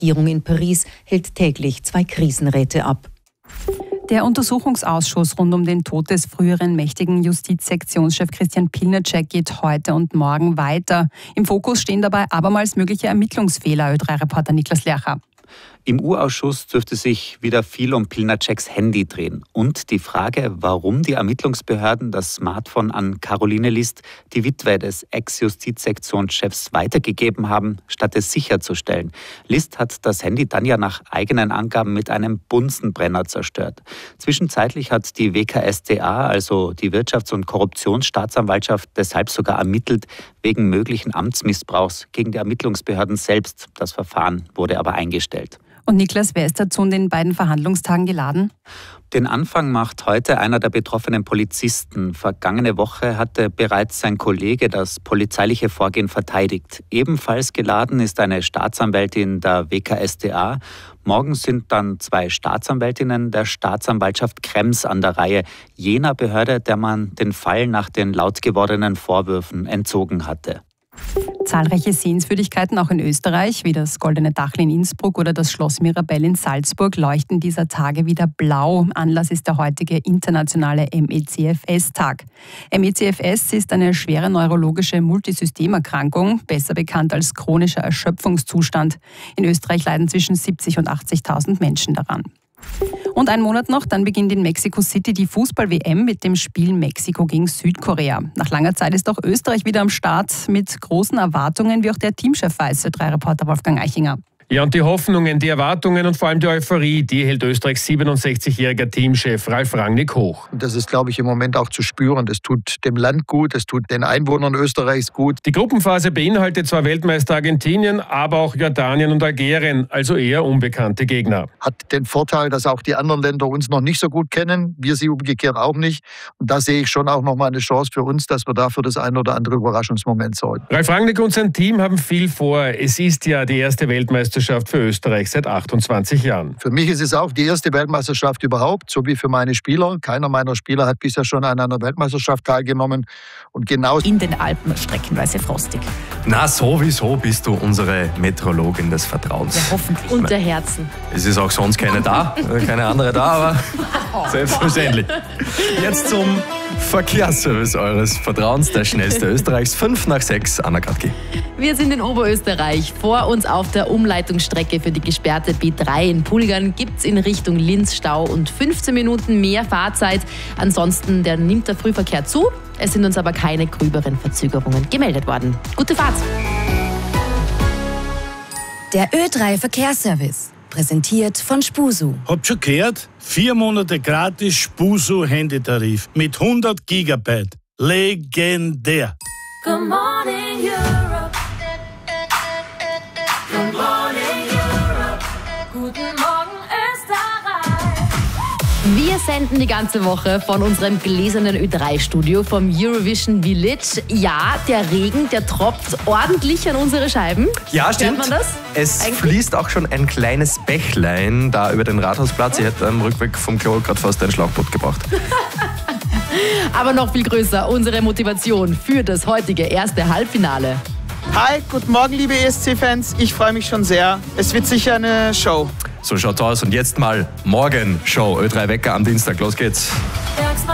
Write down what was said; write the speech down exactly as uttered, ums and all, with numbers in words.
Regierung in Paris hält täglich zwei Krisenräte ab. Der Untersuchungsausschuss rund um den Tod des früheren mächtigen Justizsektionschef Christian Pilnacek geht heute und morgen weiter. Im Fokus stehen dabei abermals mögliche Ermittlungsfehler, Ö drei Reporter Niklas Lercher. Im U-Ausschuss dürfte sich wieder viel um Pilnaceks Handy drehen. Und die Frage, warum die Ermittlungsbehörden das Smartphone an Caroline List, die Witwe des Ex-Justizsektionschefs, weitergegeben haben, statt es sicherzustellen. List hat das Handy dann ja nach eigenen Angaben mit einem Bunsenbrenner zerstört. Zwischenzeitlich hat die W K S t A, also die Wirtschafts- und Korruptionsstaatsanwaltschaft, deshalb sogar ermittelt wegen möglichen Amtsmissbrauchs gegen die Ermittlungsbehörden selbst. Das Verfahren wurde aber eingestellt. Und Niklas, wer ist dazu in den beiden Verhandlungstagen geladen? Den Anfang macht heute einer der betroffenen Polizisten. Vergangene Woche hatte bereits sein Kollege das polizeiliche Vorgehen verteidigt. Ebenfalls geladen ist eine Staatsanwältin der W K S t A. Morgen sind dann zwei Staatsanwältinnen der Staatsanwaltschaft Krems an der Reihe, jener Behörde, der man den Fall nach den laut gewordenen Vorwürfen entzogen hatte. Zahlreiche Sehenswürdigkeiten auch in Österreich, wie das Goldene Dachl in Innsbruck oder das Schloss Mirabell in Salzburg, leuchten dieser Tage wieder blau. Anlass ist der heutige internationale M E C F S-Tag. M E C F S ist eine schwere neurologische Multisystemerkrankung, besser bekannt als chronischer Erschöpfungszustand. In Österreich leiden zwischen siebzig und achtzigtausend Menschen daran. Und ein Monat noch, dann beginnt in Mexico City die Fußball-W M mit dem Spiel Mexiko gegen Südkorea. Nach langer Zeit ist auch Österreich wieder am Start mit großen Erwartungen, wie auch der Teamchef weiß, Ö drei Reporter Wolfgang Eichinger. Ja, und die Hoffnungen, die Erwartungen und vor allem die Euphorie, die hält Österreichs siebenundsechzigjähriger Teamchef Ralf Rangnick hoch. Das ist, glaube ich, im Moment auch zu spüren. Das tut dem Land gut, das tut den Einwohnern Österreichs gut. Die Gruppenphase beinhaltet zwar Weltmeister Argentinien, aber auch Jordanien und Algerien, also eher unbekannte Gegner. Hat den Vorteil, dass auch die anderen Länder uns noch nicht so gut kennen, wir sie umgekehrt auch nicht. Und da sehe ich schon auch noch mal eine Chance für uns, dass wir dafür das ein oder andere Überraschungsmoment sorgen. Ralf Rangnick und sein Team haben viel vor. Es ist ja die erste Weltmeisterschaft für Österreich seit achtundzwanzig Jahren. Für mich ist es auch die erste Weltmeisterschaft überhaupt, so wie für meine Spieler. Keiner meiner Spieler hat bisher schon an einer Weltmeisterschaft teilgenommen. Und genau in den Alpen streckenweise frostig. Na, sowieso bist du unsere Meteorologin des Vertrauens. Ja, hoffentlich. Und der Herzen. Es ist auch sonst keine da, keine andere da, aber selbstverständlich. Jetzt zum Verkehrsservice eures Vertrauens, der schnellste Österreichs. Fünf nach sechs, Anna Kratki. Wir sind in Oberösterreich. Vor uns auf der Umleitungsstrecke für die gesperrte B drei in Pulgern gibt es in Richtung Linz Stau und fünfzehn Minuten mehr Fahrzeit. Ansonsten der nimmt der Frühverkehr zu. Es sind uns aber keine gröberen Verzögerungen gemeldet worden. Gute Fahrt! Der Ö drei Verkehrsservice. Präsentiert von Spusu. Habt schon gehört? Vier Monate gratis Spusu Handytarif mit hundert Gigabyte. Legendär. Good morning, Europe. Good morning, Europe. Guten Morgen, Österreich. Wir senden die ganze Woche von unserem gläsernen Ö drei Studio vom Eurovision Village. Ja, der Regen, der tropft ordentlich an unsere Scheiben. Ja, stimmt. Hört man das? Es Eigentlich? fließt auch schon ein kleines Bächlein da über den Rathausplatz. Ich hätte am Rückweg vom Klo gerade fast ein Schlauchboot gebraucht. Aber noch viel größer unsere Motivation für das heutige erste Halbfinale. Hi, guten Morgen, liebe E S C-Fans. Ich freue mich schon sehr. Es wird sicher eine Show. So schaut's aus. Und jetzt mal Morgen Show. Ö drei Wecker am Dienstag. Los geht's.